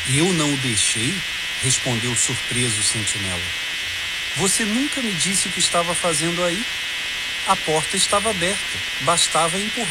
Eu não o deixei? Respondeu surpreso o sentinela. Você nunca me disse o que estava fazendo aí. A porta estava aberta, bastava empurrar.